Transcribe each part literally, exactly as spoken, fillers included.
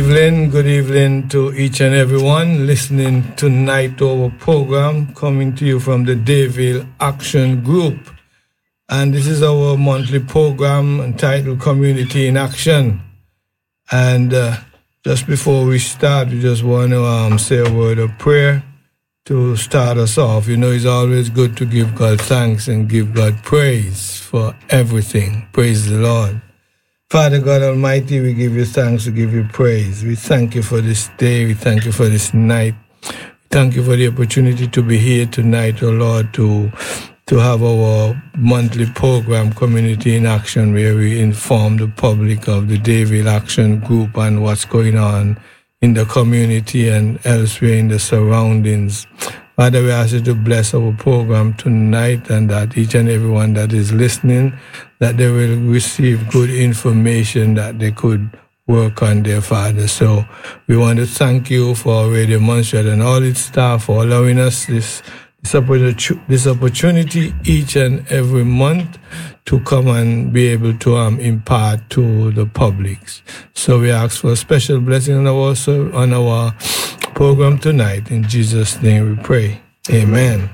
evening, good evening to each and everyone listening tonight to our program coming to you from the Dayville Action Group. And this is our monthly program entitled Community in Action. And uh, just before we start, we just want to um, say a word of prayer to start us off. You know, it's always good to give God thanks and give God praise for everything. Praise the Lord. Father God Almighty, we give you thanks, we give you praise. We thank you for this day. We thank you for this night. We thank you for the opportunity to be here tonight, oh Lord, to to have our monthly program, Community in Action, where we inform the public of the Dayville Action Group and what's going on in the community and elsewhere in the surroundings. Father, we ask you to bless our program tonight and that each and everyone that is listening, that they will receive good information that they could work on their Father. So we want to thank you for Radio Montreal and all its staff for allowing us this, this, opportunity, this opportunity each and every month to come and be able to um, impart to the public. So we ask for a special blessing on our, on our program tonight. In Jesus' name we pray. Amen.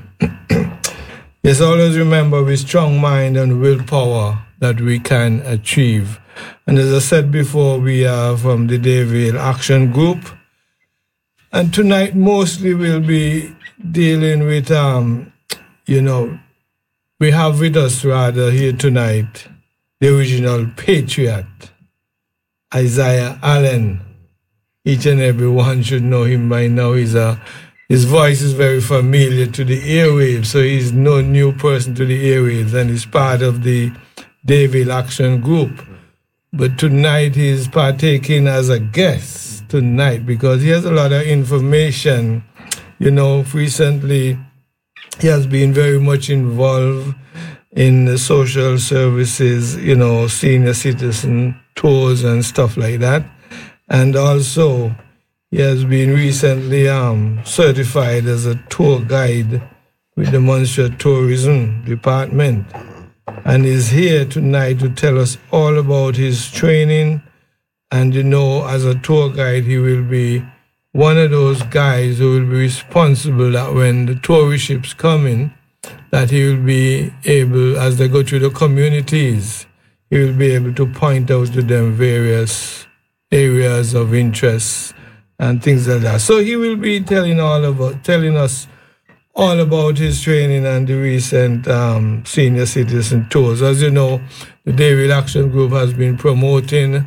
Yes, always remember with strong mind and willpower that we can achieve. And as I said before, we are from the Dayville Action Group. And tonight mostly we'll be dealing with, um, you know, we have with us rather here tonight the original patriot, Isaiah Allen. Each and every one should know him by now. He's a, his voice is very familiar to the airwaves, so he's no new person to the airwaves, and he's part of the Dayville Action Group. But tonight he's partaking as a guest tonight because he has a lot of information. You know, recently he has been very much involved in the social services, you know, senior citizen tours and stuff like that. And also, he has been recently um, certified as a tour guide with the Montreal Tourism Department. And he's here tonight to tell us all about his training. And, you know, as a tour guide, he will be one of those guys who will be responsible that when the tourist ships come in, that he will be able, as they go through the communities, he will be able to point out to them various areas of interest and things like that. So he will be telling all about, telling us all about his training and the recent um, senior citizen tours. As you know, the Dayville Action Group has been promoting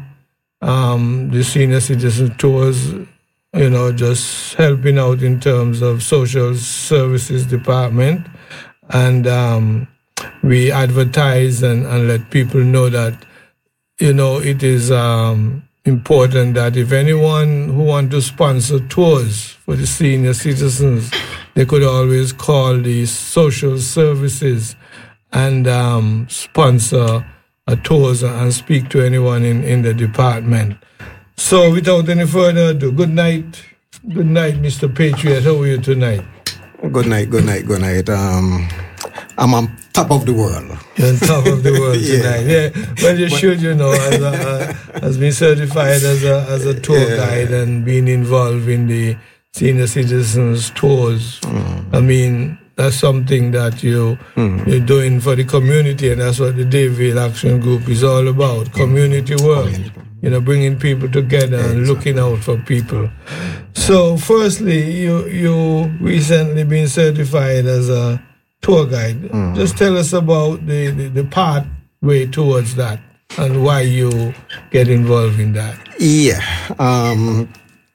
um, the senior citizen tours, you know, just helping out in terms of social services department. And um, we advertise and, and let people know that, you know, it is um, important that if anyone who wants to sponsor tours for the senior citizens, they could always call the social services and um, sponsor a tours and speak to anyone in, in the department. So without any further ado, good night. Good night, Mister Patriot. How are you tonight? Good night, good night, good night. Um, I'm on top of the world. You're on top of the world yeah. tonight. Yeah, well, you but, should, you know, as, a, as being certified as a as a tour yeah. guide and being involved in the senior citizens tours. Mm. I mean, that's something that you mm. you're doing for the community, and that's what the Dayville Action Group is all about: community work. Community. You know, bringing people together yeah, and looking out for people. So, firstly, you you recently been certified as a tour guide. Mm. Just tell us about the, the, the pathway towards that and why you get involved in that. Yeah. Um,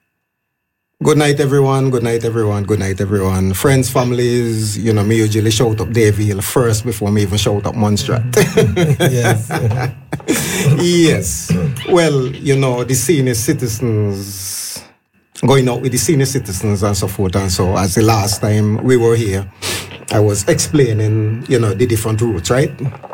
good night, everyone. Good night, everyone. Good night, everyone. Friends, families, you know, me usually shout up Dayville first before me even shout up Montserrat. Yes. Yes. Well, you know, the senior citizens, going out with the senior citizens and so forth and so, as the last time we were here, I was explaining, you know, the different routes, right?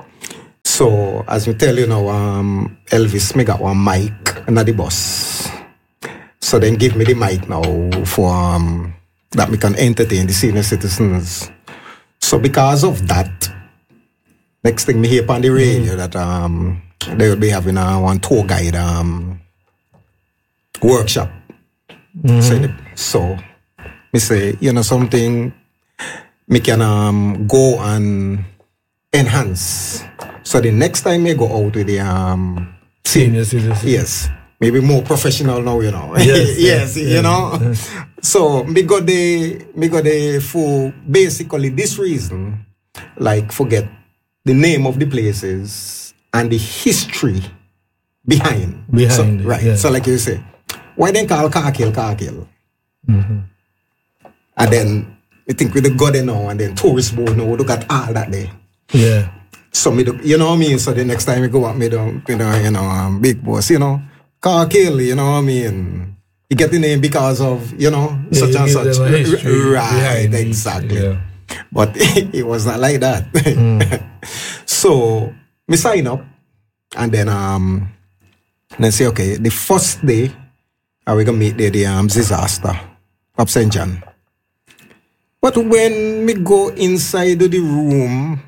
So, as we tell you now, um, Elvis, me got one mic and the bus. So then give me the mic now for um, that we can entertain the senior citizens. So because of that, next thing me hear on the radio mm. that um they will be having a one tour guide um workshop. Mm-hmm. So, so, me say, you know, something me can um, go and enhance. So the next time I go out with the um, senior citizens. Yes. Maybe more professional now, you know. Yes, yes, yes, you yes, know. Yes. So me got the me got the for basically this reason, like forget the name of the places and the history behind. Behind so, it, right. Yeah. So like you say, why then call Carkill Carkill? Mm-hmm. And then I think with the garden now and then tourist board now look at all that there. Yeah. So me do, you know what I mean? So the next time we go out, me do, you know, you know, um, big boss, you know. Carkill, you know what I mean? You get the name because of, you know, yeah, such and such. Right, exactly. Yeah. But it was not like that. Mm. So, me sign up and then um then say, okay, the first day are we gonna meet the, the um, disaster of Saint John. But when me go inside the room,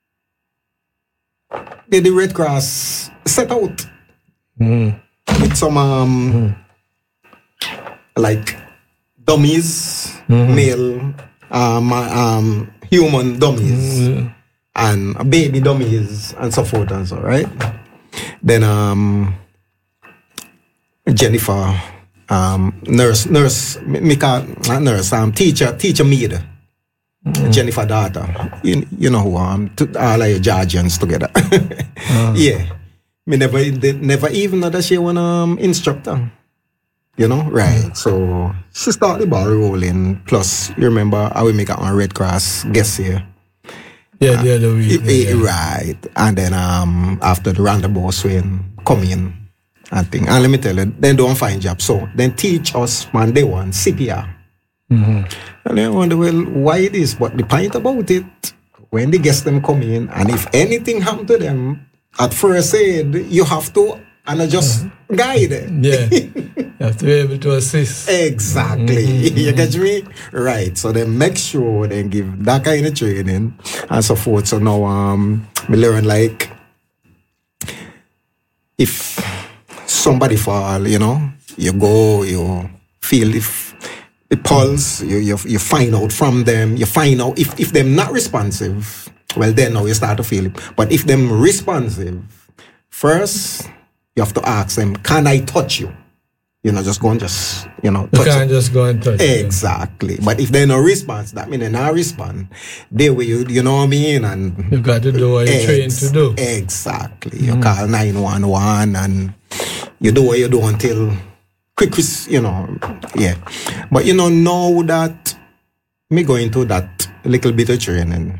the, the Red Cross set out. Mm. With some um mm. like dummies, mm-hmm. male um, um human dummies mm-hmm. and baby dummies and so forth and so right. Then um Jennifer um nurse nurse Mika not nurse um teacher teacher maid mm-hmm. Jennifer daughter. You, you know who um all of your Georgians together. uh. Yeah. Me never, never even know that she was an um, instructor. You know, right? Mm. So she started the ball rolling. Plus, you remember how we make it on Red Cross guest here. Yeah, the other week. Uh, yeah. Right. And then um, after the roundabout swing, come in and thing. And let me tell you, they don't find job. So then teach us on day one C P R. Mm-hmm. And then I wonder, well, why this? But the point about it, when the guests them come in, and if anything happened to them, at first aid, you have to and just mm-hmm. guide. Yeah. You have to be able to assist. Exactly. Mm-hmm. You get me? Right. So they make sure they give that kind of training and so forth. So now um we learn like if somebody fall, you know, you go, you feel if the pulse, you, you you find out from them, you find out if, if they're not responsive. Well, then now you start to feel it. But if them responsive, first you have to ask them, can I touch you? You know, just go and just, you know, touch You can't it. just go and touch Exactly. Them. But if they no response, that means they not respond. They will, you, you know what I mean? And you got to do what you're ex- trained to do. Exactly. You mm. call nine one one and you do what you do until quick, you know, yeah. But you know, now that me go into that little bit of training,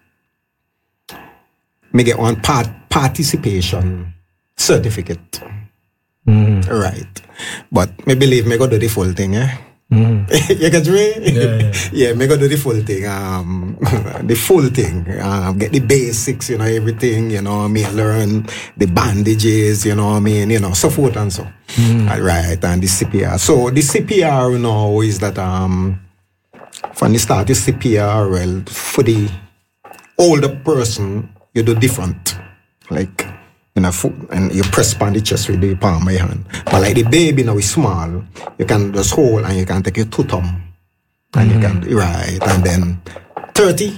me get one part participation certificate. Mm. Right. But me believe me go do the full thing, eh? Mm. You get me? Yeah, yeah. Yeah, me go do the full thing. Um the full thing. Um get the basics, you know, everything, you know, me learn the bandages, you know what I mean, you know, so forth and so. Mm. Right, and the C P R. So the C P R you know is that um from the start the C P R, well, for the older person you do different, like you know, and you press upon the chest with the palm of your hand. But like the baby now is small, you can just hold and you can take your two thumb, and mm-hmm. you can right, and then thirty,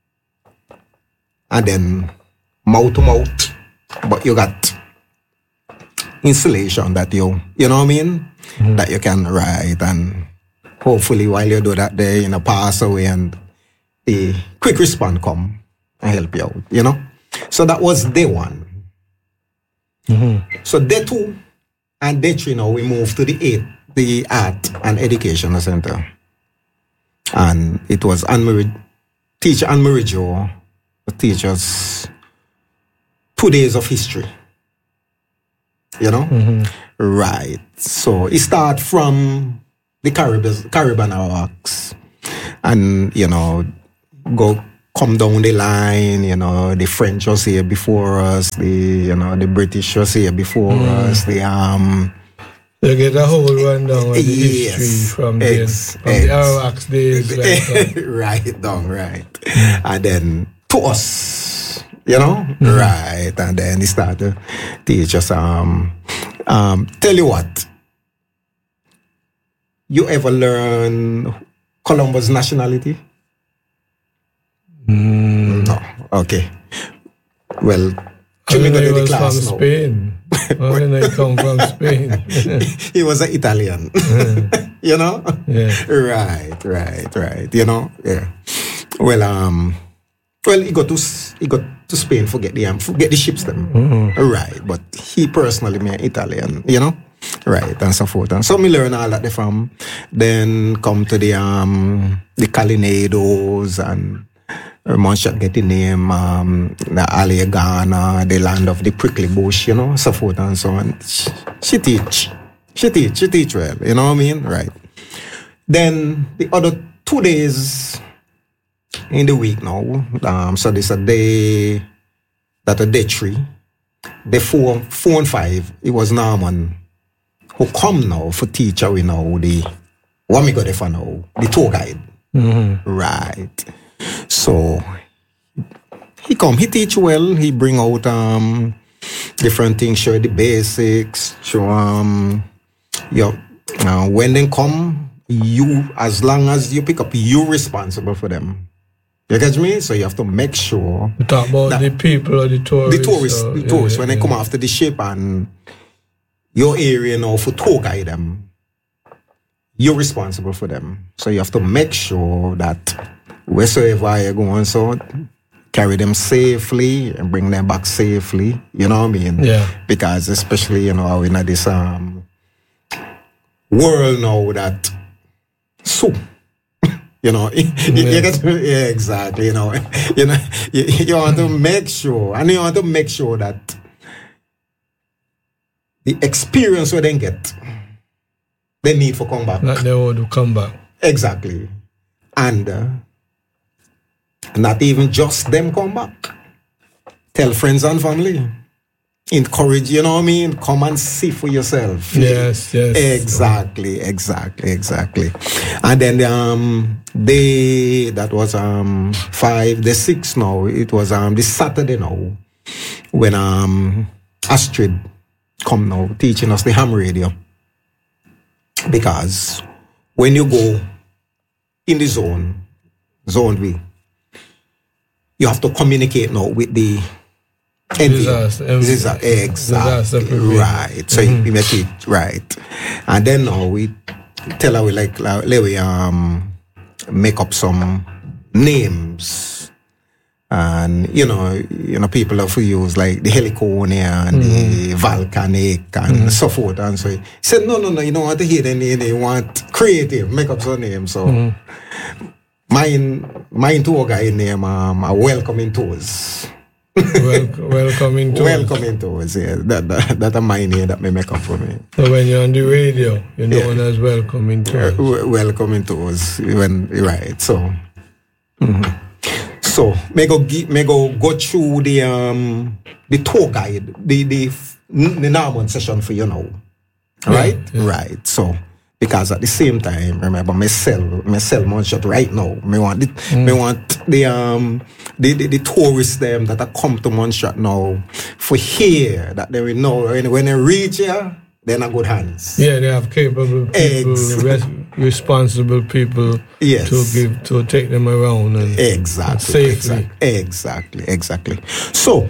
and then mouth to mouth. But you got installation that you, you know what I mean, mm-hmm. that you can write, and hopefully while you do that, they you know pass away and the quick response come and help you out, you know. So that was day one. Mm-hmm. So day two and day three now we move to the eight, the Art and Educational Center, and it was Anne-Marie, teacher Anne-Marie Joe, teach us two days of history. You know, mm-hmm. right? So it start from the Caribbean, Caribbean Rocks, and you know go. Come down the line, you know, the French was here before us, the, you know, the British was here before mm. us, the, um... You get a whole rundown of the yes, history from, ex, the, from ex, the Arawaks days. Like right, down, right. Mm. And then to us, you know, mm. right. And then he started to teach us, um, um, tell you what, you ever learn Columbus' nationality? Mm. No. Okay. Well, I didn't know he was from now. Spain. I didn't know he come from Spain. He was an Italian. You know? Yeah. Right, right, right. You know? Yeah. Well, um, well, he got to he got to Spain for get the um, for get the ships them. Mm-hmm. Right, but he personally me Italian, you know? Right, and so forth. And so me learn all that from. Then come to the um the Calinados and Montshot get the name, um, the Alleghana, the land of the prickly bush, you know, so forth and so on. She, she teach. She teach. She teach well, you know what I mean? Right. Then the other two days in the week now, um, so this a day that a day three, the four, four and five, it was Norman who come now for teacher we know the, what me got there for now, the tour guide. Mm-hmm. Right. So he come, he teach well, he bring out um different things, show the basics, show um you uh, when they come, you as long as you pick up, you're responsible for them. You catch me? So you have to make sure. You talk about the people or the tourists. The tourists, or, the yeah, tourists, yeah, when yeah. they come after the ship and your area now for tour guide them, you're responsible for them. So you have to make sure that wheresoever you're going, so carry them safely and bring them back safely. You know what I mean? Yeah. Because especially, you know, in this um world now that so you know, you, Yeah. you get yeah, exactly. You know, you know, you, you want to make sure, and you want to make sure that the experience we then get, they need for come back. That they want to come back. Exactly, and uh, not even just them come back. Tell friends and family. Encourage, you know what I mean? Come and see for yourself. Yes, yes. Exactly, exactly, exactly. And then um day that was um five, the six now, it was um this Saturday now when um Astrid come now teaching us the ham radio. Because when you go in the zone, zone B, you have to communicate now with the Disaster, um, Disaster, exactly, disaster right. So mm-hmm. you make it right, and then now we tell her we like, like let we um make up some names, and you know you know people have use like the Heliconia and mm-hmm. the Volcanic and mm-hmm. so forth and so. He said no no no you don't want to hear the name, you want creative, make up some names. So mm-hmm. mine mine tour guy name um a welcoming tours. Wel- welcoming to welcoming to us, yeah. That that that are my name that may make up for me. So when you're on the radio, you're known yeah. as welcoming to us. Uh, welcoming to us when right. So, mm-hmm. so may go may go go through the um the tour guide, the the the normal session for you now, right? Yeah, yeah. Right. So. Because at the same time, remember, me sell, me sell Montshot right now. Me want the, mm. me want the um the, the the tourists them that are come to Montshot now for here that they will know when, when they reach here, they're in good hands. Yeah, they have capable people, res- responsible people yes. to give to take them around and exactly, safely. Exactly, exactly, exactly. So,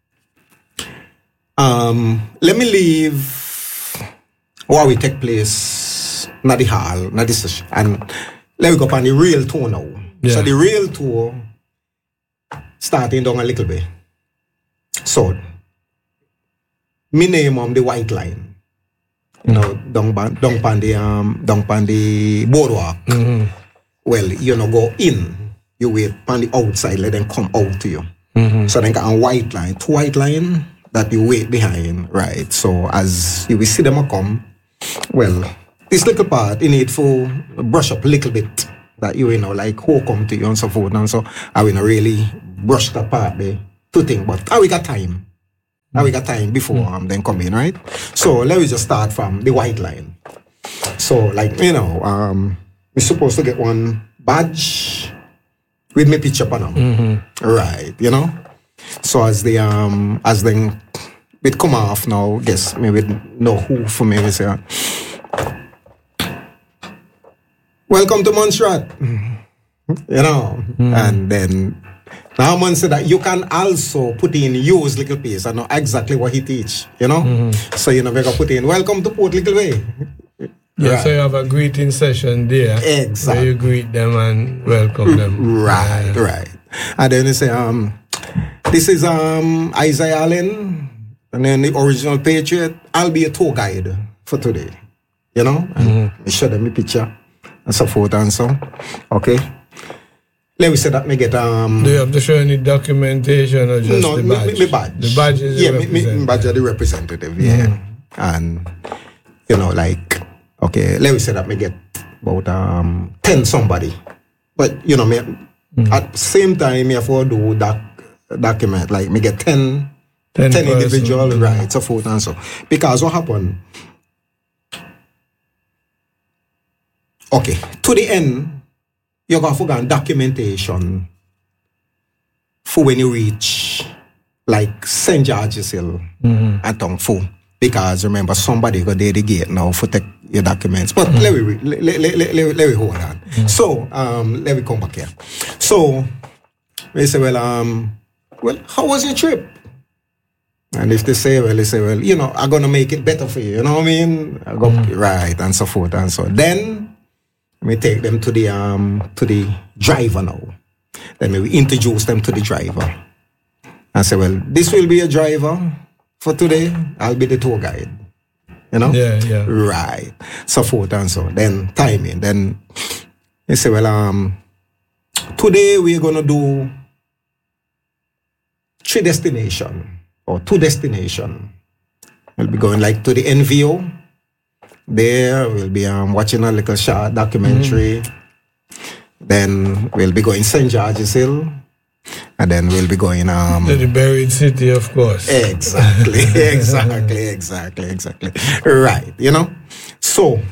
um, let me leave what will take place. Not the hall, not the session. And let me go up on the real tour now. Yeah. So the real tour starting down a little bit. So me name on the white line. You know, down pan down pan the um down pan the boardwalk. Mm-hmm. Well, you know, go in, you wait on the outside, let them come out to you. Mm-hmm. So then got a white line, two white line that you wait behind, right? So as you will see them come, well, this little part, you need to brush up a little bit that you, you know, like who come to you and so forth. And so I will not really brush that part there to think, but how we got time? How we got time before mm. um, then come in, right? So let me just start from the white line. So like, you know, um, we're supposed to get one badge with my picture on them. Mm-hmm. Right, you know? So as the, um, as then it come off now, guess maybe know who for me we say, welcome to Montserrat. You know, mm. and then now man said that you can also put in use little piece. I know exactly what he teach, you know. Mm-hmm. So you know we can put in welcome to Port Little Way. Yeah, right. So you have a greeting session there. Exactly. Where you greet them and welcome them. Right, yeah. right. And then you say, um, this is um Isaiah Allen, and then the original Patriot. I'll be a tour guide for today. You know, and mm-hmm. show them the picture and so forth and so. Okay. Let me say that me get um. Do you have to show any documentation or just no, the badge? Me, me badge. The badge is yeah, the me, me badge are the representative. Yeah, mm. and you know, like okay, let me say that me get about um ten somebody, but you know, me mm. at same time me have to do that document like me get ten, ten, ten individual mm. right, so forth and so because what happened? Okay, to the end. You're going to forget documentation for when you reach like Saint George's Hill mm-hmm. and Tong Fu. Because remember, somebody got there the gate now for take your documents. But mm-hmm. let, me, let, let, let, let, let me hold on. Mm-hmm. So, um, let me come back here. So, they say, well, um, well, how was your trip? And if they say, well, they say, well, you know, I'm going to make it better for you. You know what I mean? I go, mm-hmm. right, and so forth and so. Then, we take them to the um to the driver now. Then we introduce them to the driver. And say, well, this will be a driver for today. I'll be the tour guide. You know? Yeah, yeah. Right. So forth and so. Then timing. Then they say, well, um today we're gonna do three destination or two destination. We'll be going like to the N V O. There we'll be um, watching a little short documentary. Mm-hmm. Then we'll be going Saint George's Hill, and then we'll be going um to the buried city, of course. Exactly, exactly, exactly, exactly. Right, you know. So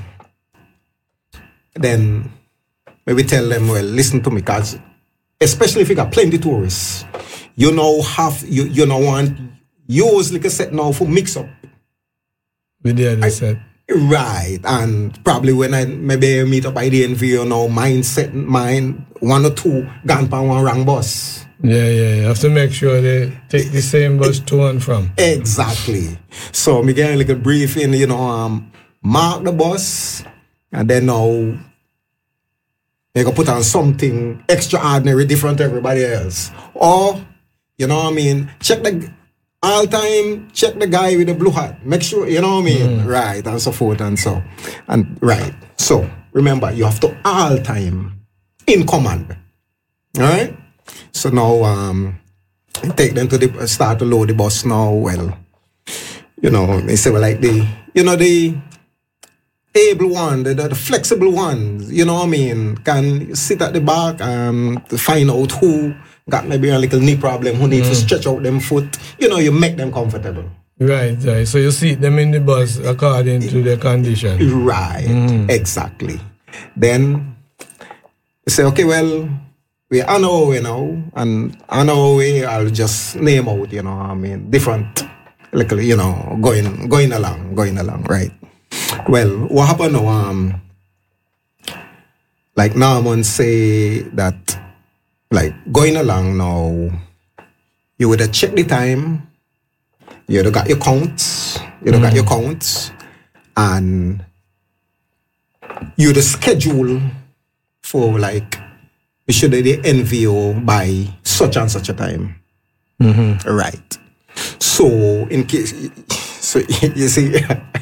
then maybe tell them, well, listen to me, cause especially if you got plenty of tourists, you know have you you know want use like a set now for mix up with the other set. Right, and probably when I maybe meet up by the N V O, you know, mindset, mind one or two gone on one wrong bus. Yeah, yeah, you have to make sure they take the same bus to and from. Exactly. So me get a little briefing, you know, um, mark the bus, and then now they go put on something extraordinary, different to everybody else, or you know what I mean, check the. All time, check the guy with the blue hat. Make sure, you know what I mean? Mm. Right, and so forth and so. And right. So, remember, you have to all time in command. Alright? So now, um, take them to the, start to load the bus now. Well, you know, they say, well, like the, you know, the able one, the, the flexible ones, you know what I mean, can sit at the back and find out who got maybe a little knee problem, who need mm. to stretch out them foot. You know, you make them comfortable. Right, right. So you seat them in the bus according to their condition. Right, mm. exactly. Then you say, okay, well, we're on our way now, and on our way, I'll just name out, you know, I mean, different, like, you know, going going along, going along, right? Well, what happened now, um, like Norman say that, like, going along now, you would have checked the time, you would have got your counts, you would have mm. got your counts, and you would have scheduled for, like, we should have the N V O by such and such a time. Mm-hmm. Right. So, in case, so you see,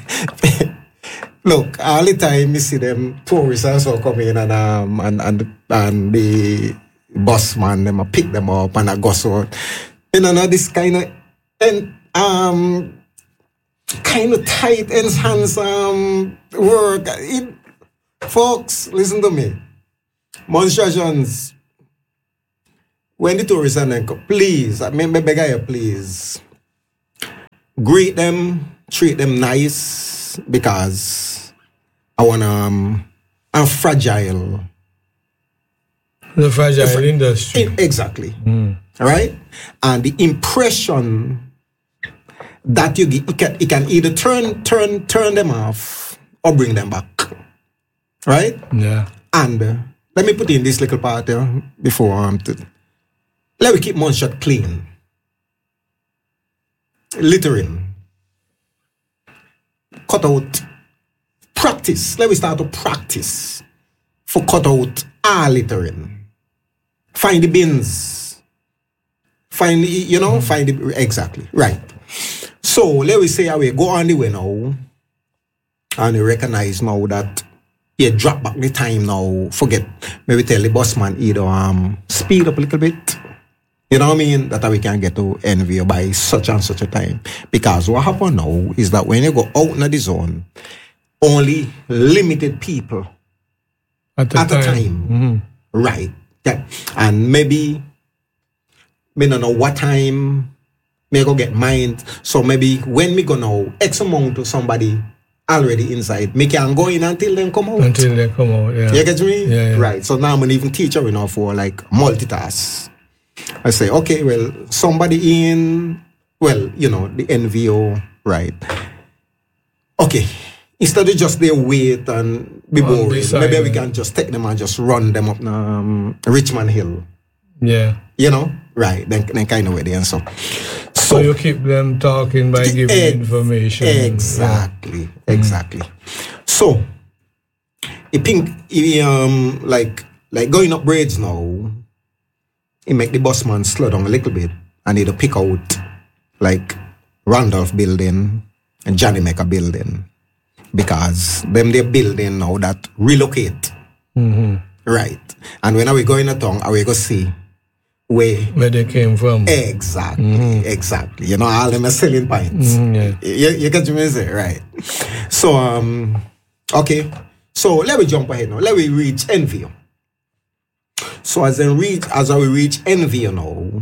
look, all the time you see them tourists and so come in and um and and, and the bus man them pick them up and I go so you know this kind of and um kind of tight and handsome work. It, folks, listen to me. Monstrations. When the tourists are there, please, I mean, beg you, please greet them, treat them nice, because I want um I'm fragile. The fragile the fra- industry. In, exactly. Mm. All right? And the impression that you get, it can, it can either turn turn turn them off or bring them back. Right? Yeah. And uh, let me put in this little part here before um, to, let me keep Montshot clean. Littering. Cut out. Practice. Let me start to practice for cut out all littering. Find the bins. Find, the, you know, mm. find the, exactly. Right. So, let me say, we go on the way now. And you recognize now that you drop back the time now. Forget, maybe tell the bossman either um, speed up a little bit. You know what I mean? That we can get to N V by such and such a time. Because what happens now is that when you go out in the zone, only limited people at a at time. a time. Mm-hmm. Right. Yeah. And maybe, me don't know what time me go get mine. So maybe when me go now, X amount to somebody already inside, me can go in until they come out. Until they come out, yeah. You get me? Yeah, yeah. Right. So now I'm an even teacher, you know, for like multitask. I say, okay, well, somebody in, well, you know, the N V O, right. Okay. Instead of just they wait and be boring, maybe we can just take them and just run them up um, Richmond Hill. Yeah. You know? Right. Then, then kind of way there. So, so, so you keep them talking by giving ex- information. Exactly. Yeah. Exactly. Mm. So, I think, if, um, like, like going up braids now, it make the bossman slow down a little bit and he'll pick out like Randolph building and Johnny Maker building. Because them they're building now that relocate. Mm-hmm. Right. And when are we going a town, are we going to see where where they came from? Exactly. Mm-hmm. Exactly. You know, all them are selling pints. Mm-hmm, yeah. You, you get me say, right. So um okay. So let me jump ahead now. Let me reach N V O. So as I reach as I reach N V O now,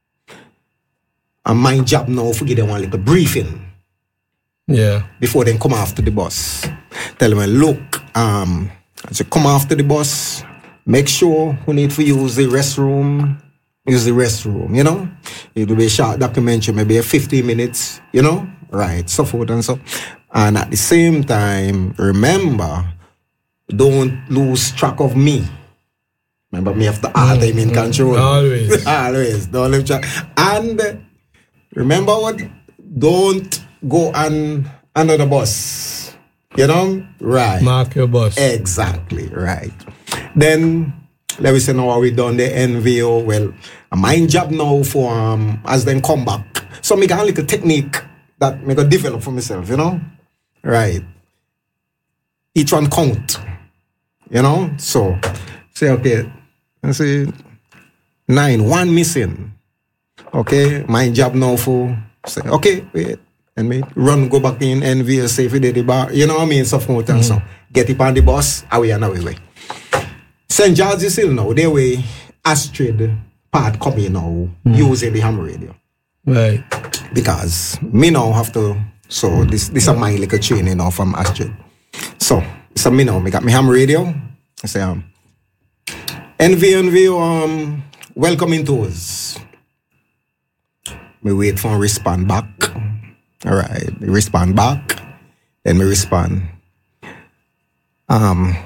and my job now for give them one little briefing. Yeah. Before they come after the bus. Tell them, look, um, as you come after the bus, make sure who need to use the restroom, use the restroom, you know? It will be a short documentary, maybe a fifteen minutes, you know? Right, so forth and so. And at the same time, remember, don't lose track of me. Remember, me have the art I'm in control. Always. Always. Don't lose track. And remember what? Don't go on under the bus. You know? Right. Mark your bus. Exactly. Right. Then, let me say now how we done the N V O. Well, my job now for, um, as them come back. So, I got a little technique that I got develop for myself, you know? Right. Each one count. You know? So, say, okay, I say, nine, one missing. Okay, my job now for, say, okay, wait. And me run, go back in N V O, say if you did the bar, you know what I mean? So, forth and so. Get it on the bus, away and away. Saint George's Hill now, they were Astrid part coming now, mm. using the ham radio. Right. Because me now have to, so this this is my little training now from Astrid. So, so me now, me got my ham radio. I say, um, N V O, N V O, um, welcoming tours. Me wait for a respond back. All right, me respond back. Then me respond. Um,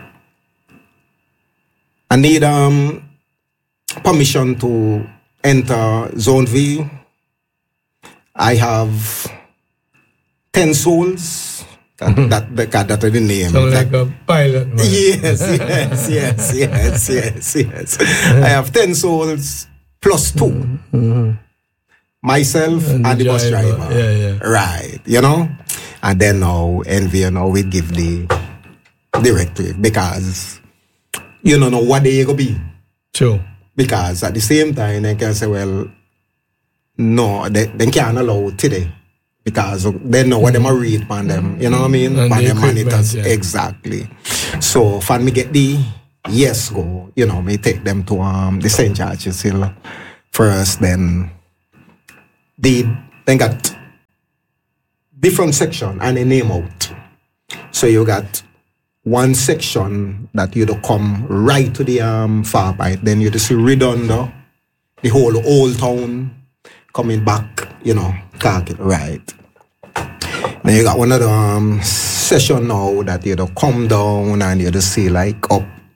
I need um permission to enter Zone V. I have ten souls. That that that, that are the name. Sound that, like a pilot. Man. Yes, yes, yes, yes, yes, yes. I have ten souls plus two. Mm-hmm. Myself and, and the, the bus driver. Yeah, yeah. Right, you know? And then now, N V O now we give the directive because you don't know what they going to be. True. Because at the same time, they can say, well, no, they, they can't allow today. Because they know what mm. they read on them. You know what I mean? And on the the monitors. Yeah. Exactly. So, for me get the yes go, you know, me take them to um the Saint George's Hill first, then they then got different section and a name out. So you got one section that you'd come right to the um far part, then you'd see Redondo, the whole old town coming back, you know, Cargill, right. Then you got one other um session now that you'd come down and you'd see like up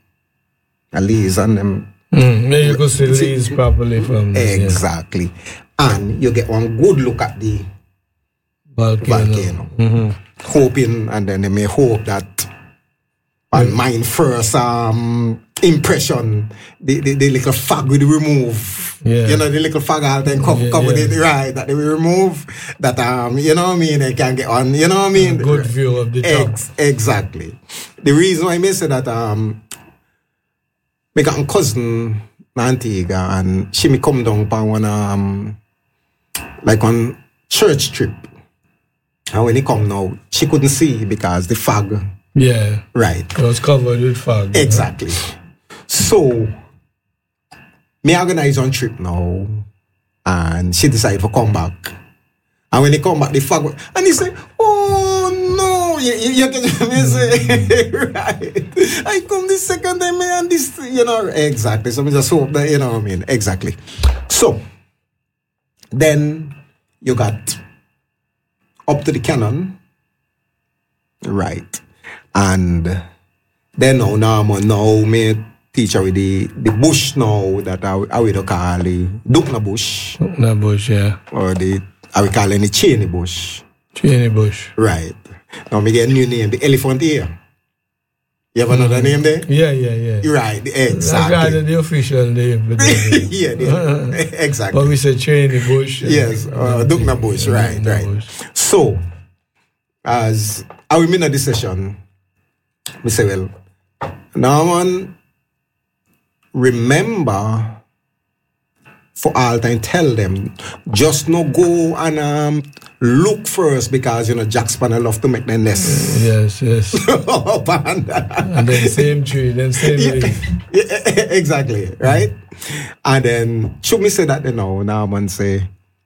a lease on them. Mm, yeah, you could see leaves properly from there. Exactly. Yeah. And you get one good look at the volcano. volcano. Mm-hmm. Hoping, and then they may hope that on yeah. my first um, impression, the, the, the little fog will remove. Yeah. You know, the little fog all then cover, yeah, cover yeah. the right, that they will remove. That, um, you know what I mean, they can get on, you know what I mean? A good view of the top. Ex- exactly. The reason why I may say that, um, I got a cousin in Antigua, and she may come down on one, um, like on church trip. And when he come now, she couldn't see because the fog. Yeah. Right. It was covered with fog. Exactly. Right? So, me organize on trip now, and she decided to come back. And when he come back, the fog, and he say, oh no, you, you, you can me say, right. I come the second time, and this, you know, exactly. So, I just hope that, you know what I mean, exactly. So, then you got up to the cannon, right? And then now, now, now, me teacher with the, the bush now that I, I will call the Dukna bush. Dukna bush, yeah. Or the, I will call it the Cheney bush. Cheney bush. Right. Now me get a new name, the elephant ear. You have another mm. name there? Yeah, yeah, yeah. Right, exactly. That's the official name. yeah, yeah. exactly. But we said Cheney bush. Yes, uh, Dukna bush, yeah, right, Dukna right. Bush. So, as I will mean at this session, we say, well, now man, remember for all time, tell them, just no go and um, look first because, you know, Jack Spanner love to make their nest. Yes, yes. and then same tree, then same yeah, leaf. Yeah, exactly, right? And then, should me say that, you know, now man say,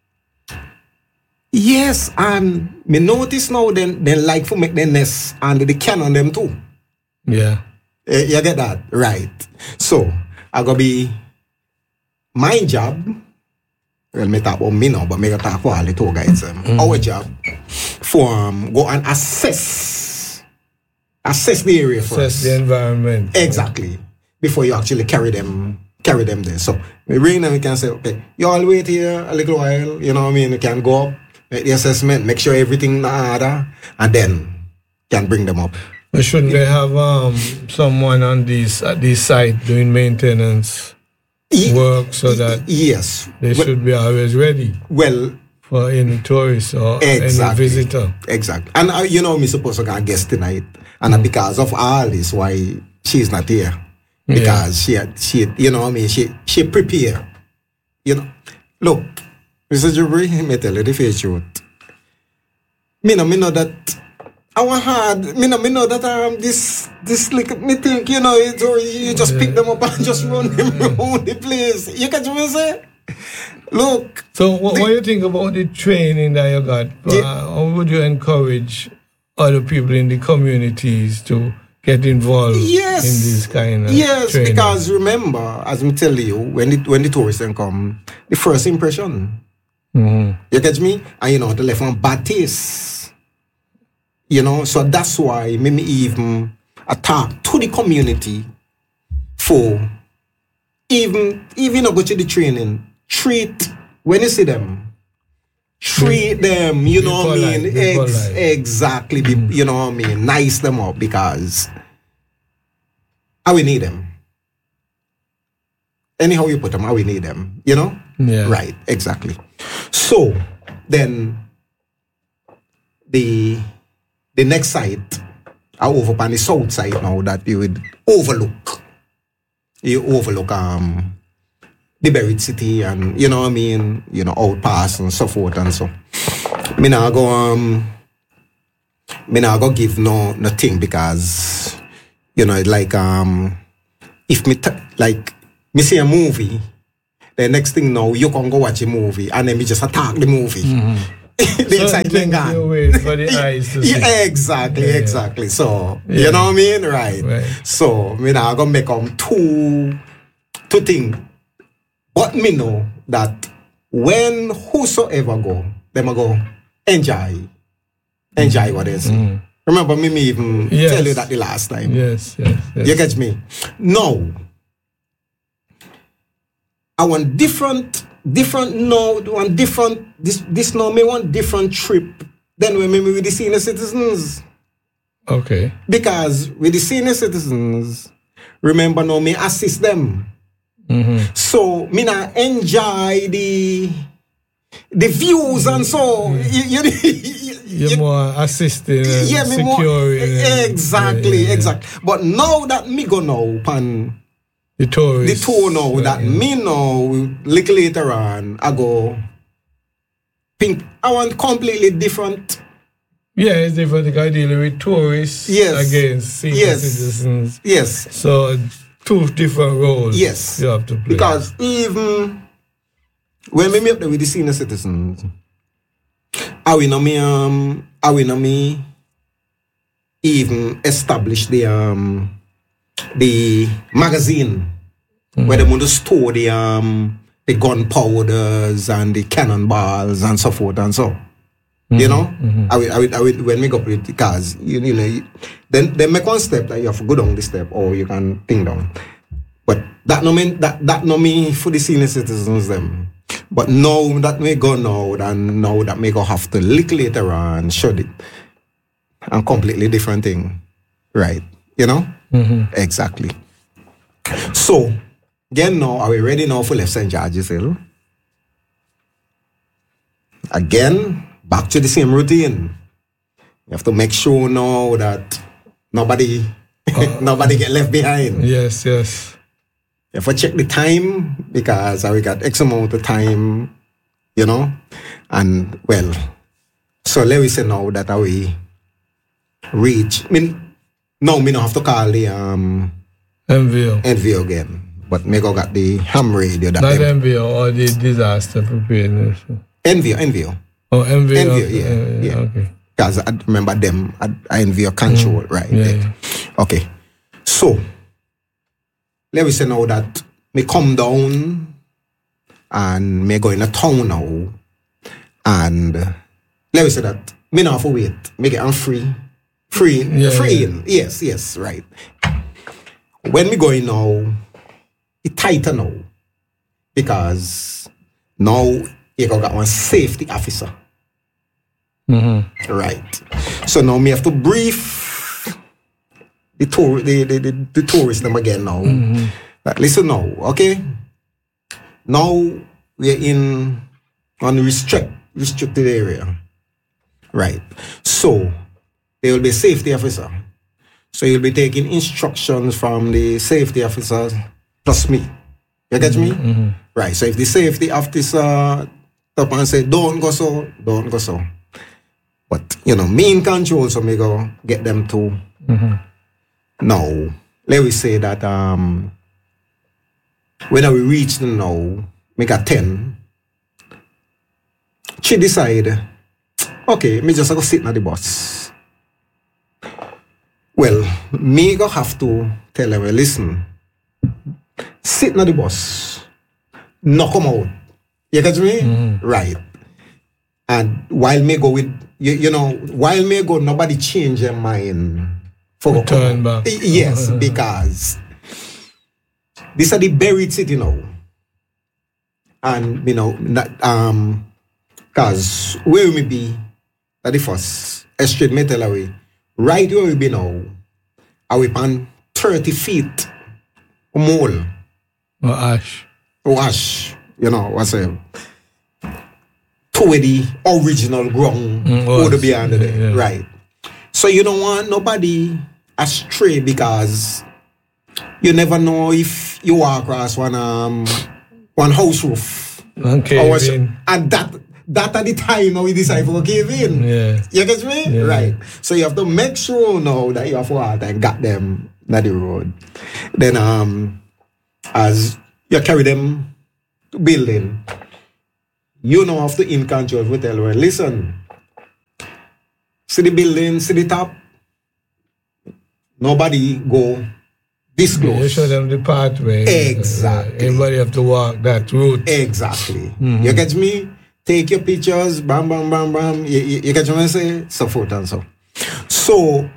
yes, and me notice now, then, they like to make their nest and they can on them too. Yeah. You get that? Right. So, I gotta be my job. Well, me talk about me now, but me gonna talk for all the tour guides. Um, mm. Our job for um, go and assess, assess the area assess first. Assess the environment. Exactly. Before you actually carry them, carry them there. So, we bring them, we can say, okay, you all wait here a little while, you know what I mean? You can go up, make the assessment, make sure everything in order, and then can bring them up. But shouldn't they have um, someone on this at this site doing maintenance e- work so that yes, they well, should be always ready? Well, for any tourist or exactly, any visitor. Exactly. And uh, you know, me supposed to get a guest tonight, and mm. because of all this, why she's not here because yeah. she she you know what I mean she she prepare. You know, look, Mister Jubri, me tell you the fair truth. Me know me know that. Our hard, me know, me know that um this this like me think you know it or you just yeah. pick them up and just run them around the place. You catch what I say? Look. So what, the, what do you think about the training that you got? Yeah. Uh, how would you encourage other people in the communities to get involved yes. in this kind of yes, training? Yes, because remember, as I'm telling you, when the when the tourists come, the first impression. Mm-hmm. You catch me? And you know, the left one bad taste. You know, so that's why me even attack to the community for even even go to the training. Treat when you see them, treat be, them. You know what I mean? Ex- exactly. Mm. Be, you know what I mean? Nice them up because I will need them. Anyhow you put them, I will need them. You know? Yeah. Right. Exactly. So then the. The next site, I over on the south side now that you would overlook. You overlook um the buried city and you know what I mean, you know, outpass and so forth and so. Me now go um me now go give no nothing because you know like um if me t- like me see a movie, the next thing now you can go watch a movie and then me just attack the movie. Mm-hmm. the excitement gone. Wait for the eyes to see. Yeah, exactly, yeah. exactly. So yeah. you know what I mean, right? right. So me now gonna make um two two things. But me know that when whosoever go, them go enjoy, enjoy what they see. Mm. Remember me, me even yes. tell you that the last time. Yes, yes, yes. You catch me? No, I want different, different node, one different, this, this now me want different trip than when me with the senior citizens. Okay. Because with the senior citizens, remember now me assist them. Mm-hmm. So me not enjoy the the views and so you, you, you, you're more assisting and yeah, me securing. More, and, exactly, yeah, yeah. exactly. But now that me go now pan the tourists, the tour now, yeah, that yeah. me now, little later on, I go think I want completely different. Yeah, it's different. Like I deal with tourists yes. against senior yes. citizens. Yes. So two different roles. Yes. You have to play. Because even when we meet with the senior citizens, I will know me um I will know me even establish the um the magazine mm-hmm. where they want to store the um the gunpowders and the cannonballs and so forth and so. Mm-hmm. You know, mm-hmm. I will, I will, I will, when we go with the cars, you, you know, you, then then make one step that you have to go down the step or you can think down. But that no mean that that no mean for the senior citizens them. But now that may go now and now that may go have to look later on show it a completely different thing, right? You know, mm-hmm. exactly. So again, now are we ready now for left Saint George's Hill? Again. Back to the same routine. You have to make sure now that nobody uh, nobody get left behind. Yes, yes. You have to check the time because we got X amount of time, you know. And well, so let me say now that we reach. I mean, no, me don't have to call the um M V O. M V O again. But me go got the ham radio. That Not M V O or the disaster preparedness. N V O, N V O. Oh, M V O, N V O, okay. yeah, uh, yeah. Okay. Because I remember them at N V O control, mm. right? Yeah, yeah. Okay. So, let me say now that me come down and me go in a town now. And let me say that me not have to wait. Me get on free. Free. Yeah, free. yeah. Yes, yes, right. When me going now, it tighter now. Because now you got one safety officer. Mm-hmm. Right. So now me have to brief the tour the the, the, the tourists them again now. Mm-hmm. Like, listen now, okay? Now we're in on restrict restricted area. Right. So there will be a safety officer. So you'll be taking instructions from the safety officer plus me. You get me? Mm-hmm. Right. So if the safety officer up and say, don't go so, don't go so. But, you know, me in control, so me go get them to. Mm-hmm. Now, let me say that um, when we reach the now, make a ten, she decide, okay, me just go sit in the bus. Well, me go have to tell her, listen, sit in the bus, not come out. You get me? Mm-hmm. Right. And while me go with, you, you know, while me go, nobody change their mind. For turn back. Yes, because these are the buried city now. And, you know, that, um, because where we be, at the first, a straight metal away, right where we be now, are we on thirty feet more. Or ash. Or ash. You know, what's it? To the original ground mm, or the beyond yeah, there. yeah. Right. So you don't want nobody astray because you never know if you walk across one um one house roof. Okay. Was, and that that at the time now we decide to cave in. Yeah. You get me? Yeah. Right. So you have to make sure now that you have water and got them on the road. Then um as you carry them to building, you know have to in control we tell her, listen, see the building, see the top, nobody go this close. Yeah, you show them the pathway. Exactly. Uh, everybody have to walk that route. Exactly. Mm-hmm. You get me? Take your pictures, bam, bam, bam, bam. You, you, you get what I say? So forth and so. So,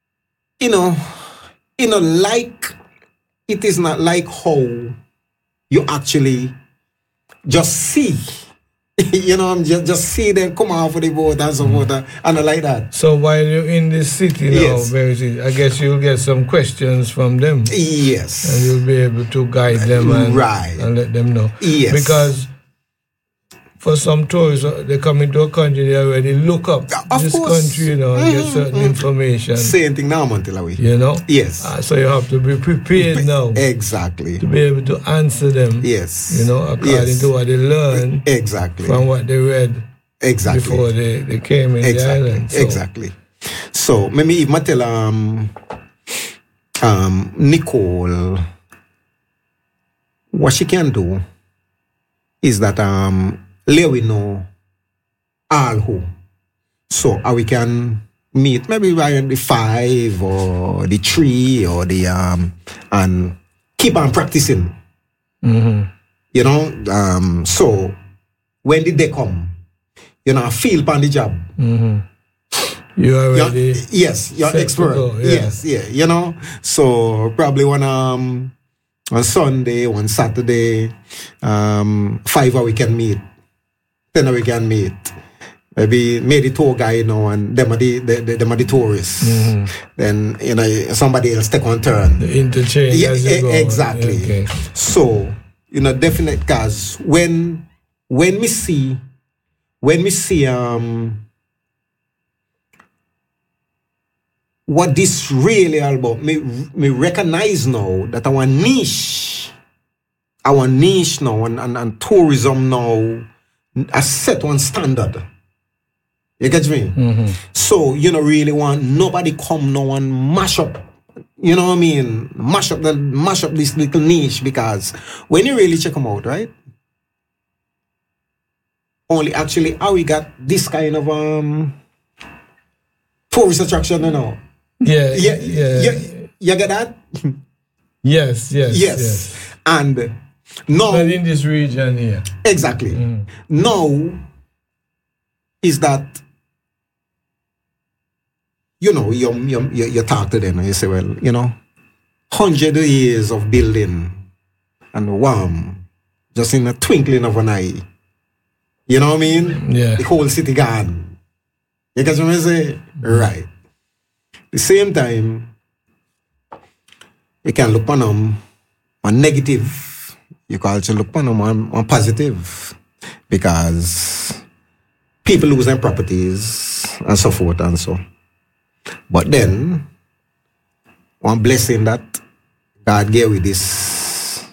you know, you know, like, it is not like how you actually just see, you know, just, just see them come off of the boat and so forth, mm. and I like that. So while you're in this city now, yes. very, I guess you'll get some questions from them. Yes. And you'll be able to guide them and, right. and let them know. Yes. Because for some tourists, they come into a country, they already look up of this course. country, you know, and mm-hmm, get certain mm-hmm. information. Same thing now, Montilawi. You know? Yes. Uh, so you have to be prepared now. Exactly. To be able to answer them. Yes. You know, according yes. to what they learned. Exactly. From what they read. Exactly. Before they, they came in exactly. the island. So. Exactly. So, maybe even tell um, um, Nicole what she can do is that um, let we know all who. So how we can meet maybe by the five or the three or the um and keep on practicing. Mm-hmm. You know, um so when did they come? You know, feel on the job. Mm-hmm. You already you're, yes, you're expert. Go, yeah. Yes, yeah, you know. So probably one um on Sunday, one Saturday, um five hour we can meet. Ten hour we can meet. Maybe made the tour guide, you know, and them are the, the, the, them are the tourists. Mm-hmm. Then, you know, somebody else take on turn. The interchange yeah, as you e- go. Exactly. Okay. So, you know, definite, cause when, when we see, when we see, um, what this really all about, me, me recognize now that our niche, our niche now, and, and, and tourism now, has set one standard. You get me? Mm-hmm. So, you know, really want nobody come now and mash up, you know what I mean? Mash up the mash up this little niche, because when you really check them out, right? Only actually how we got this kind of um tourist attraction, you know. Yeah, yeah, yeah. You, you get that? Yes, yes, yes. yes. And now, but in this region here. Exactly. Mm. Now is that, you know, you, you, you, you talk to them and you say, well, you know, hundred years of building and wham, just in a twinkling of an eye. You know what I mean? Yeah. The whole city gone. You get what I say? Mm. Right. The same time, you can look on them on negative. You can also look on them on, on positive. Because people lose their properties and so forth and so. But then, one blessing that God gave with this,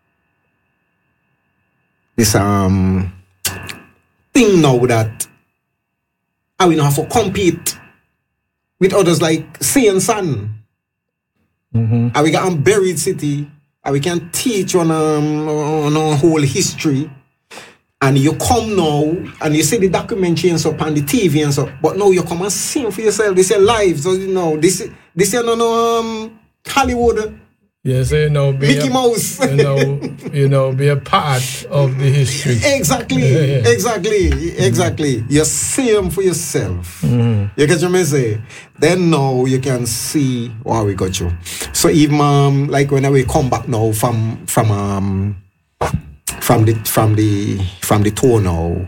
this um thing now that I will not have to compete with others like sea and sun. Mm-hmm. And we got a buried city, and we can teach on um on our whole history. And you come now and you see the documentary and so on the T V and so, but now you come and sing for yourself. This is live, so you know this. This is no no um Hollywood. Yes, you know, be Mickey a, Mouse. you know, you know, be a part of the history. Exactly, yeah, yeah. exactly, exactly. Mm-hmm. You see them for yourself. Mm-hmm. You get what I say? Then now you can see how we got you. So even um, like when we come back now from from um. From the from the from the tour now.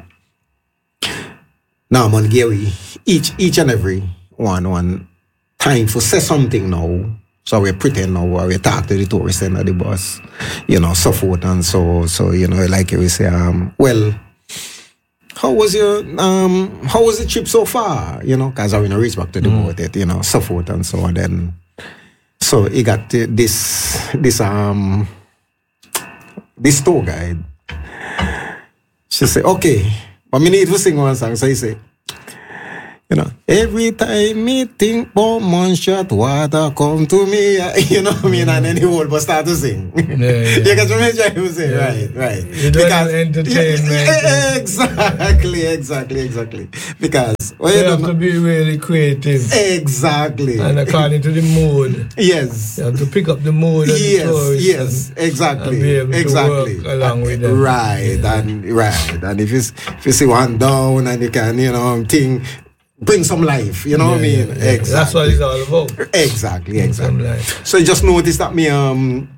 Now, man, Gary, each each and every one one time for say something now. So we pretend now we talk to the tourists and the bus, you know, so forth and so so you know, like we say, um, well, how was your um how was the trip so far? You know, because I want to reach back to the mm. boat, it, you know, so forth and so on. Then so he got uh, this this um. This tour guide, she said, okay, but me need to sing one song. So he said, you know, every time me think about Montshot water come to me, you know what I mean? And then the whole but start to sing. Yeah, yeah. You get what I'm trying to say? Yeah. Right, right. You because entertainment. Yeah, exactly, exactly, exactly. Because well, you, you have know, to be really creative. Exactly. And according to the mood. Yes. You have to pick up the mood of yes, the tourists. Yes, and, exactly. And be able exactly. to work along with them. Right, yeah. and right. And if you, if you see one down and you can, you know, think, bring some life, you know yeah, what I mean? Yeah, yeah. Exactly. That's what it's all about. Exactly, bring exactly. Some life. So just notice that me, um,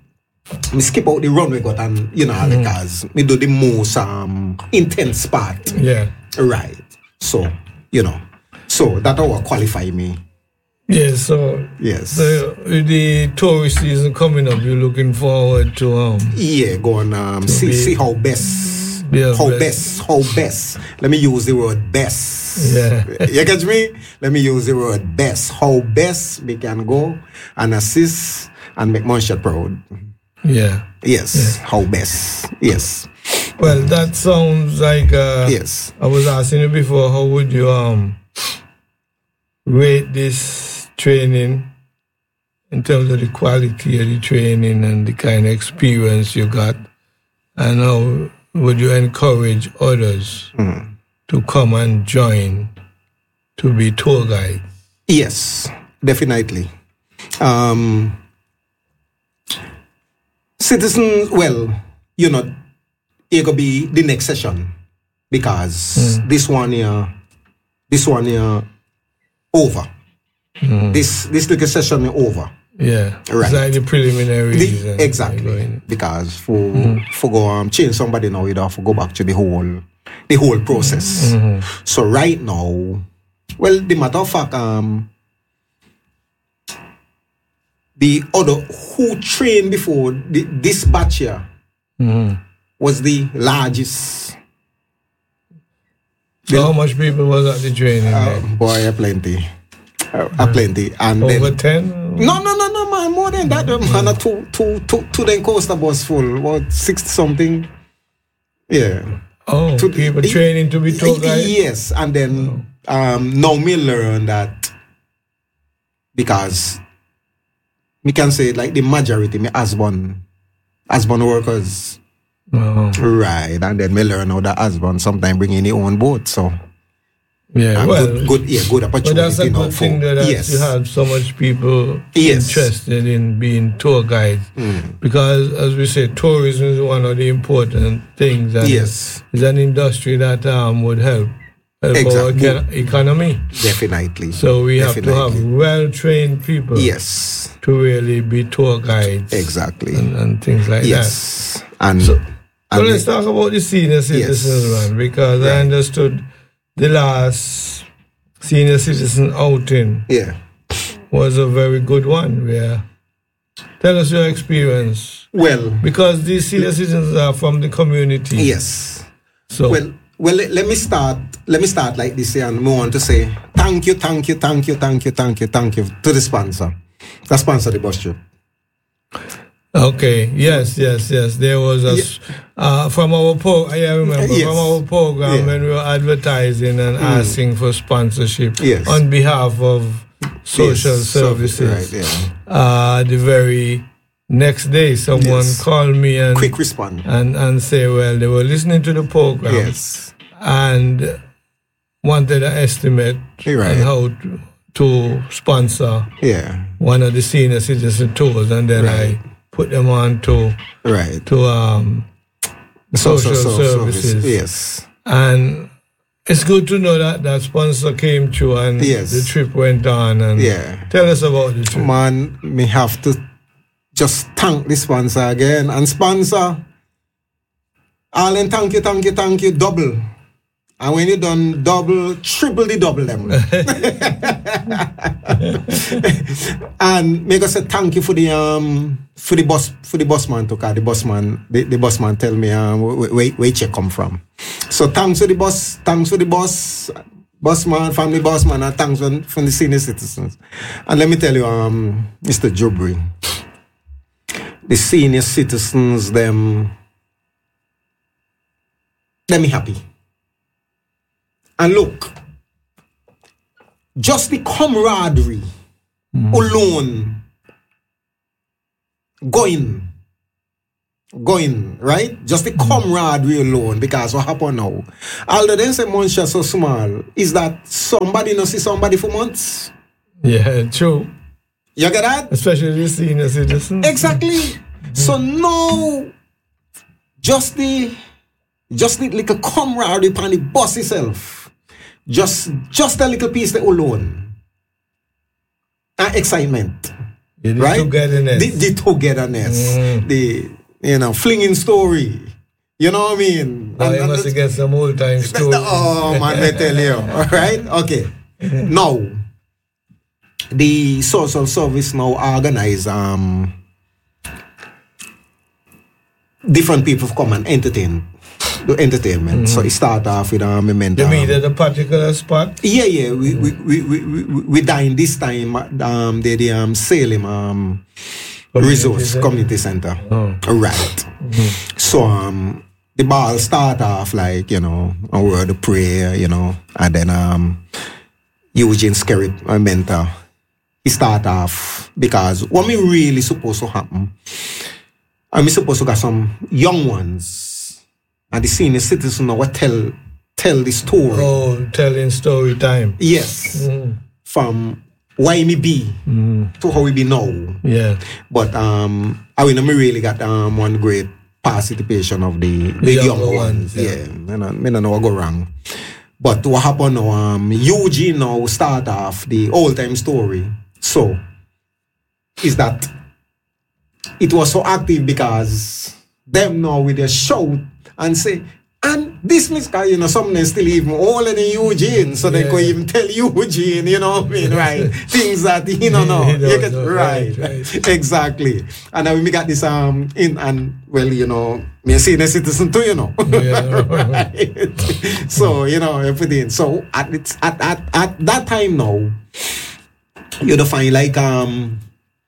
me skip out the runway got and you know mm-hmm. because me do the most um intense part. Yeah. Right. So, you know. So that will qualify me. Yes, so yes. The, the tourist season coming up, you're looking forward to um yeah, go and um see be, see how best how best. best how best. Let me use the word best. Yeah. You catch me? Let me use the word best. How best we can go and assist and make Monsieur proud. Yeah. Yes. Yeah. How best. Yes. Well, that sounds like uh yes. I was asking you before, how would you um rate this training in terms of the quality of the training and the kind of experience you got, and how would you encourage others mm. to come and join to be tour guides? Yes, definitely. Um, citizens, well, you know, it could be the next session because mm. this one here, this one here, over. Mm. This this little session is over. Yeah, right. It's like the preliminaries. The, exactly, because for mm. for go um, change somebody now, you have to go back to the whole the whole process. Mm-hmm. So right now, well, the matter of fact, um, the other who trained before the, this batch here mm-hmm. was the largest. So the, how much people was at the training? Uh, boy, plenty. Uh, yeah. Plenty. And over then, ten? No, no, no, no, man. More than that. Mm-hmm. Man, two, two, two, two then coaster bus full. What, sixty something? Yeah. Oh, to, people it, training to be tour guide? Yes. And then oh. um, now me learn that because me can say like the majority, me husband, husband workers. Oh. Right. And then me learn how the husband sometimes bring in his own boat. So yeah, well, good, good, yeah, good opportunity. But that's a good for, thing that yes. you have so much people yes. interested in being tour guides. Mm. Because, as we say, tourism is one of the important things. And yes. It's an industry that um, would help, help exactly. our economy. Definitely. So we Definitely. have to have well-trained people yes. to really be tour guides. Exactly. And, and things like yes. that. And, so, and so let's talk about the senior citizens, yes. man, because right. I understood the last senior citizen outing yeah. was a very good one. Where, tell us your experience. Well, because these senior citizens are from the community. Yes. So well, well, let, let me start. Let me start like this here, and we want to say thank you, thank you, thank you, thank you, thank you, thank you to the sponsor. The sponsor the bus trip. Okay. Yes. Yes. Yes. There was a yeah. uh, from our pro. I remember yes. from our program yeah. when we were advertising and mm. asking for sponsorship yes. on behalf of social yes. services. So, right, yeah. uh, the very next day, someone yes. called me and quick respond and and say, well, they were listening to the program yes. and wanted an estimate right. on how to, to sponsor yeah. one of the senior citizen tours, and then right. I put them on to right to um social, social services. Service. Yes, and it's good to know that that sponsor came through and yes. the trip went on. And yeah, tell us about the trip. Man, me have to just thank the sponsor again and sponsor. Alan, thank you, thank you, thank you, double. And when you done double, triple the double them. And make us say thank you for the um for the bus for the busman to car. The busman the, the busman tell me um where where you come from. So thanks for the bus, thanks for the bus, busman, family busman, and thanks from, from the senior citizens. And let me tell you, um, Mister Jubri, the senior citizens, them them happy. And look, just the camaraderie mm. alone, going, going, right? Just the camaraderie alone, because what happened now? Although they say Monsieur so small, is that somebody not see somebody for months? Yeah, true. You get that? Especially the senior citizens. Exactly. Mm-hmm. So now, just the, just the little camaraderie upon the bus itself. Just just a little piece that alone. And excitement. The right? togetherness. The, the togetherness. Mm. The, you know, flinging story. You know what I mean? Oh, and, you and must get some old time stories. Oh, man, I tell you. All right? Okay. Now, the social service now organize um, different people come and entertain. Do entertainment. Mm-hmm. So it start off with um, mental. You mean at a particular spot? Yeah, yeah. We mm-hmm. we, we, we, we, we dine this time at um, the, the um, Salem um, community Resource center. Community Center. Oh. Right. Mm-hmm. So um, the ball start off like, you know, a word of prayer, you know, and then um, Eugene Skerritt, my mentor, he start off because what me really supposed to happen, I me supposed to get some young ones and the senior citizens now tell tell the story. Oh, telling story time. Yes. Mm. From why me be mm. to how we be now. Yeah. But um I mean, me really got um one great participation of the, the, the younger, younger ones. ones yeah. yeah. I don't, I don't know what go wrong. But what happened now, um Eugene now start off the old time story. So is that it was so active because them now with their shout and say, and this Mister you know, something still even older than Eugene, so they yeah. could even tell Eugene, you know what I mean, right? Things that he don't know. You get know, right, right, right. Exactly. And then we got this um in and well, you know, me a senior citizen too, you know. Yeah. Right. So, you know, everything. So at it's at, at at that time now, you'd find like um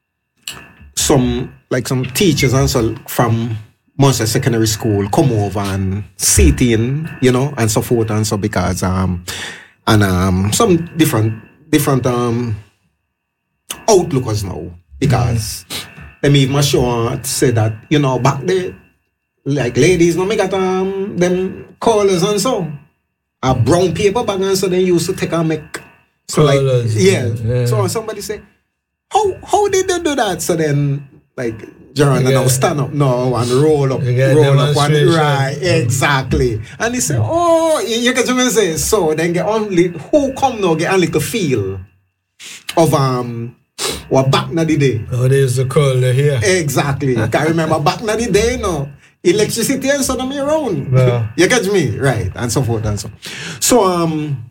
some like some teachers and so from Munster Secondary School come over and sit in, you know, and so forth and so because um and um some different different um outlookers now because mm. them even sure say that, you know, back there like ladies no me got um them callers and so a brown paper bag and so they used to take and make so callers, like yeah. yeah. So somebody say, How how did they do that? So then like John and now stand up now and roll up, roll up one right, exactly. And he say, oh, you, you get what I say. So then get only who come now get a little feel of um what back na the day. Oh, there's the caller here. Exactly. Can remember back na the day no electricity and so them around. No. You get me right and so forth and so. So um.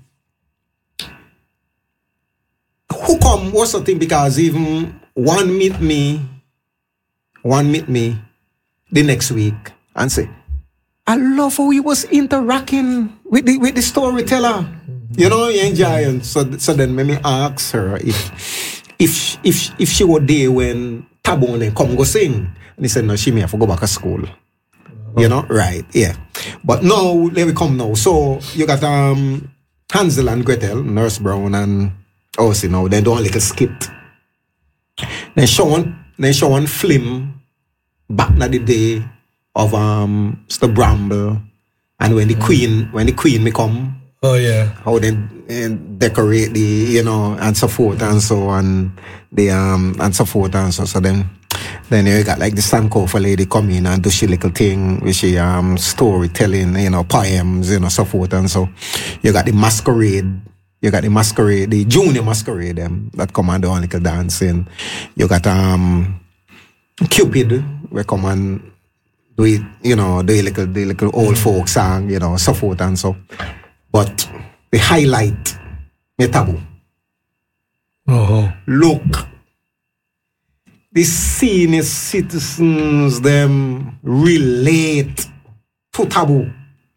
Who come was the thing because even one meet me, one meet me the next week and say, I love how he was interacting with the with the storyteller. Mm-hmm. You know, you enjoy it. So so then when me ask her if if if if she were there when Tabone come go sing. And he said, no, she may have to go back to school. Oh. You know, right, yeah. But now, let me come now. So you got um Hansel and Gretel, Nurse Brown and oh, see now, they do a little skit. Then show one, then show one film back in the day of um Mister Bramble, and when the mm. queen, when the queen may come. Oh yeah. How they uh, decorate the, you know, and so forth and so on, the um and so forth and so so then. Then you got like the Sankofa lady come in and do she little thing with she um storytelling, you know, poems, you know, so forth and so. You got the masquerade. You got the masquerade, the junior masquerade them that come and do a little dancing. You got um Cupid, we come and do it, you know, do a little, do a little old folk song, you know, so forth and so. But the highlight, me Taboo. Oh. Look, the senior citizens them relate to Taboo.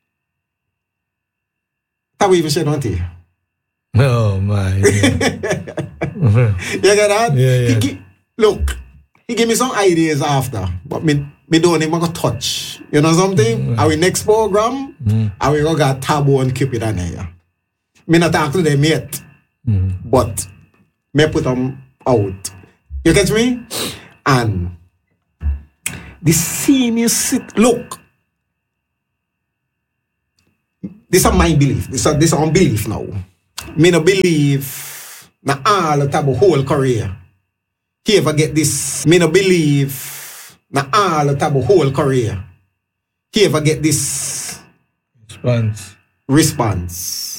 Taboo even said, don't he? Oh my. Yeah. You get that? Yeah, yeah. He gi- look, he gave me some ideas after, but me, me don't even go touch. You know something? Mm-hmm. Our next program, mm-hmm. I will go get Taboo and Cupid on here. Me not talk to them yet, mm-hmm. but me put them out. You get me? And the senior sit look. This is my belief. This is this is unbelief now. Me no believe na all the Taboo whole career. He ever get this. Me no believe na all the Taboo whole career. He ever get this response. Response.